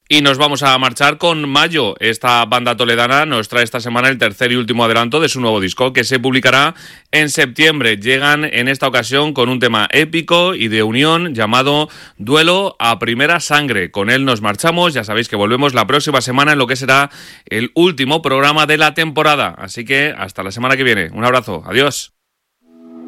Y nos vamos a marchar con Mayo. Esta banda toledana nos trae esta semana el tercer y último adelanto de su nuevo disco, que se publicará en septiembre. Llegan en esta ocasión con un tema épico y de unión llamado Duelo a Primera Sangre. Con él nos marchamos, ya sabéis que volvemos la próxima semana en lo que será el último programa de la temporada. Así que hasta la semana que viene. Un abrazo, adiós.